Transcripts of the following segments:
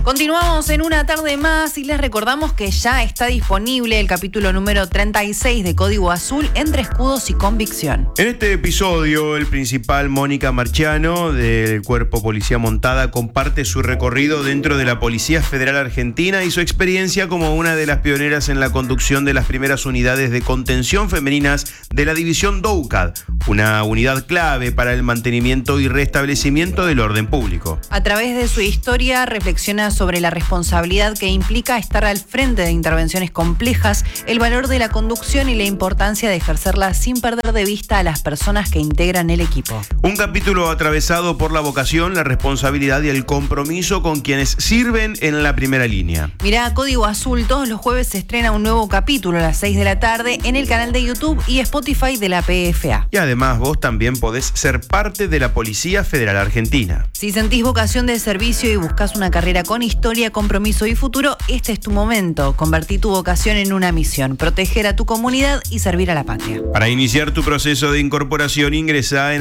Continuamos en una tarde más y les recordamos que ya está disponible el capítulo número 36 de Código Azul, Entre Escudos y Convicción. En este episodio, el principal Mónica Marchiano, del Cuerpo Policía Montada, comparte su recorrido dentro de la Policía Federal Argentina y su experiencia como una de las pioneras en la conducción de las primeras unidades de contención femeninas de la División DOUCAD, una unidad clave para el mantenimiento y restablecimiento del orden público. A través de su historia reflexiona sobre la responsabilidad que implica estar al frente de intervenciones complejas, el valor de la conducción y la importancia de ejercerla sin perder de vista a las personas que integran el equipo. Un capítulo atravesado por la vocación, la responsabilidad y el compromiso con quienes sirven en la primera línea. Mirá Código Azul, todos los jueves se estrena un nuevo capítulo a las 6 de la tarde en el canal de YouTube y Spotify de la PFA. Y además vos también podés ser parte de la Policía Federal Argentina. Si sentís vocación de servicio y buscas una carrera con historia, compromiso y futuro, este es tu momento. Convertí tu vocación en una misión: proteger a tu comunidad y servir a la patria. Para iniciar tu proceso de incorporación, ingresá en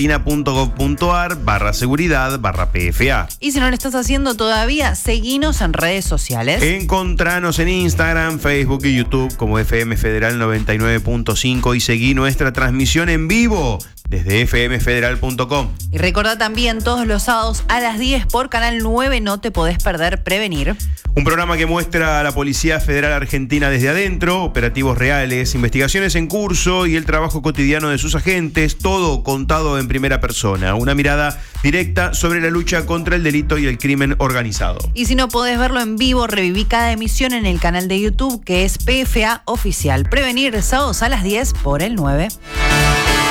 argentina.gov.ar/seguridad/PFA. Y si no lo estás haciendo todavía, seguinos en redes sociales. Encontranos en Instagram, Facebook y YouTube como FM Federal 99.5 y seguí nuestra transmisión en vivo desde fmfederal.com. Y recordá también, todos los sábados a las 10 por Canal 9, no te podés perder Prevenir. Un programa que muestra a la Policía Federal Argentina desde adentro, operativos reales, investigaciones en curso y el trabajo cotidiano de sus agentes, todo contado en primera persona. Una mirada directa sobre la lucha contra el delito y el crimen organizado. Y si no podés verlo en vivo, reviví cada emisión en el canal de YouTube que es PFA Oficial. Prevenir, sábados a las 10 por el 9.